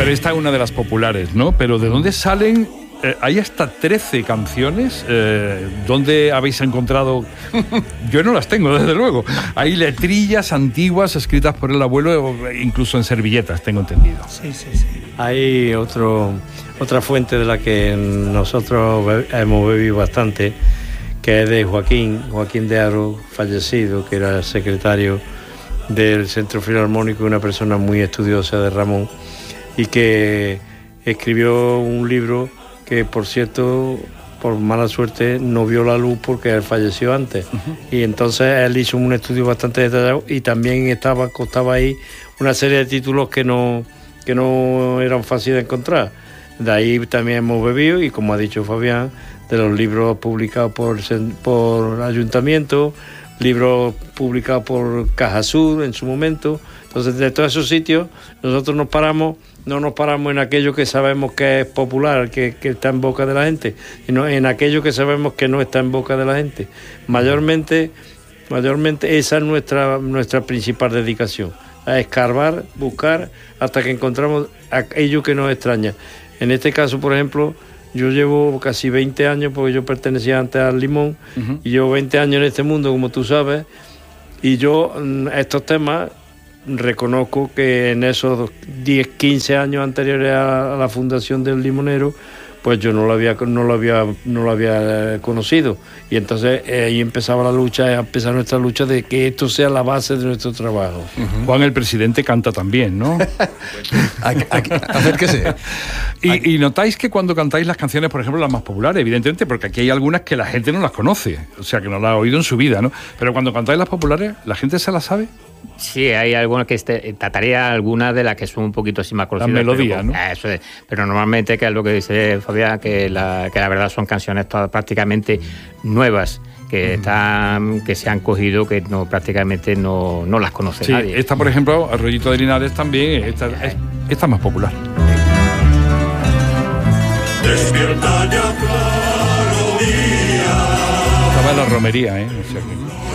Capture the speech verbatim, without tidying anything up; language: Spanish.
ver, esta es una de las populares, ¿no? Pero ¿de dónde salen? Eh, hay hasta trece canciones. Eh, ¿Dónde habéis encontrado? Yo no las tengo, desde luego. Hay letrillas antiguas escritas por el abuelo, incluso en servilletas, tengo entendido. Sí, sí, sí. Hay otro, otra fuente de la que nosotros be- hemos bebido bastante, que es de Joaquín, Joaquín de Aro, fallecido, que era el secretario del Centro Filarmónico, una persona muy estudiosa de Ramón, y que escribió un libro que, por cierto, por mala suerte no vio la luz porque él falleció antes. Uh-huh. Y entonces él hizo un estudio bastante detallado y también estaba, costaba ahí una serie de títulos que no, que no eran fáciles de encontrar. De ahí también hemos bebido, y como ha dicho Fabián, de los libros publicados por, por Ayuntamiento, libros publicados por Caja Sur en su momento. Entonces, de todos esos sitios, nosotros nos paramos, no nos paramos en aquello que sabemos que es popular, que, que está en boca de la gente, sino en aquello que sabemos que no está en boca de la gente. Mayormente, mayormente esa es nuestra, nuestra principal dedicación, a escarbar, buscar, hasta que encontramos aquello que nos extraña. En este caso, por ejemplo, yo llevo casi veinte años, porque yo pertenecía antes al Limón, uh-huh. y llevo veinte años en este mundo, como tú sabes, y yo estos temas reconozco que en esos diez, quince años anteriores a la fundación del Limonero, pues yo no lo había no lo había no lo había conocido, y entonces eh, ahí empezaba la lucha, empezaba nuestra lucha de que esto sea la base de nuestro trabajo. Uh-huh. Juan, el presidente, canta también, ¿no? Acérquese. Y, y notáis que cuando cantáis las canciones, por ejemplo, las más populares, evidentemente, porque aquí hay algunas que la gente no las conoce, o sea, que no las ha oído en su vida, ¿no? Pero cuando cantáis las populares, ¿la gente se las sabe? Sí, hay algunas que este, trataría algunas de las que son un poquito así más conocidas. La melodía, pero, ¿no? Eso es, pero normalmente, que es lo que dice Fabián, que la, que la verdad son canciones todas prácticamente nuevas, que están, que se han cogido, que no prácticamente no, no las conoce sí, nadie. Esta, por ejemplo, Arroyito de Linares también, esta es, esta es más popular. Despierta ya, claro día. Estaba en la romería, ¿eh? O sea que...